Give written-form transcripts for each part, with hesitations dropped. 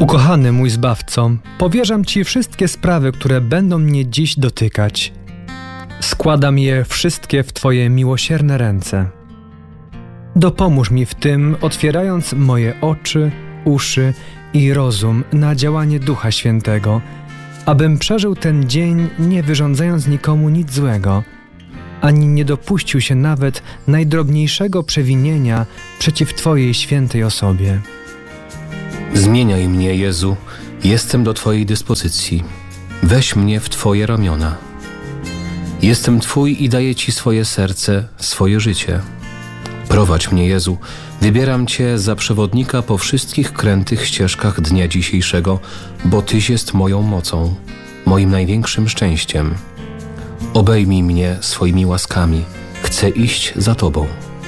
Ukochany mój Zbawco, powierzam Ci wszystkie sprawy, które będą mnie dziś dotykać. Składam je wszystkie w Twoje miłosierne ręce. Dopomóż mi w tym, otwierając moje oczy, uszy i rozum na działanie Ducha Świętego, abym przeżył ten dzień, nie wyrządzając nikomu nic złego, ani nie dopuścił się nawet najdrobniejszego przewinienia przeciw Twojej świętej osobie. Zmieniaj mnie, Jezu, jestem do Twojej dyspozycji. Weź mnie w Twoje ramiona. Jestem Twój i daję Ci swoje serce, swoje życie. Prowadź mnie, Jezu, wybieram Cię za przewodnika po wszystkich krętych ścieżkach dnia dzisiejszego, bo Tyś jest moją mocą, moim największym szczęściem. Obejmij mnie swoimi łaskami. Chcę iść za Tobą.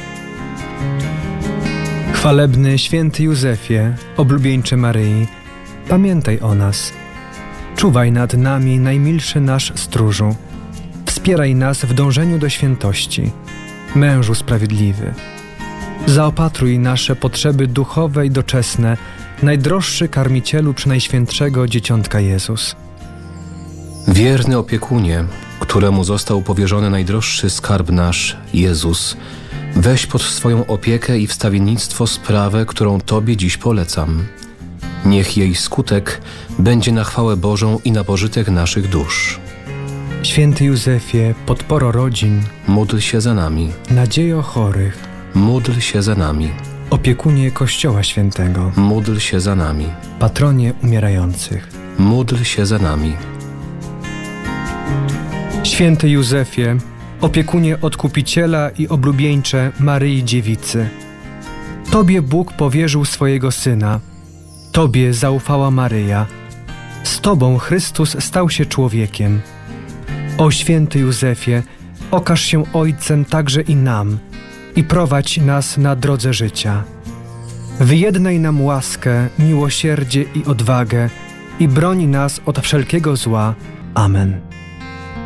Chwalebny święty Józefie, oblubieńcze Maryi, pamiętaj o nas. Czuwaj nad nami, najmilszy nasz stróżu. Wspieraj nas w dążeniu do świętości. Mężu sprawiedliwy. Zaopatruj nasze potrzeby duchowe i doczesne, najdroższy karmicielu Przenajświętszego Dzieciątka Jezus. Wierny opiekunie, któremu został powierzony najdroższy skarb nasz, Jezus, weź pod swoją opiekę i wstawiennictwo sprawę, którą Tobie dziś polecam. Niech jej skutek będzie na chwałę Bożą i na pożytek naszych dusz. Święty Józefie, podporo rodzin, Módl się za nami. nadziejo chorych, Módl się za nami. opiekunie Kościoła Świętego, Módl się za nami. patronie umierających. Módl się za nami. Święty Józefie, opiekunie Odkupiciela i oblubieńcze Maryi Dziewicy. Tobie Bóg powierzył swojego Syna. Tobie zaufała Maryja. Z Tobą Chrystus stał się człowiekiem. O święty Józefie, okaż się Ojcem także i nam i prowadź nas na drodze życia. Wyjednaj nam łaskę, miłosierdzie i odwagę i broń nas od wszelkiego zła. Amen.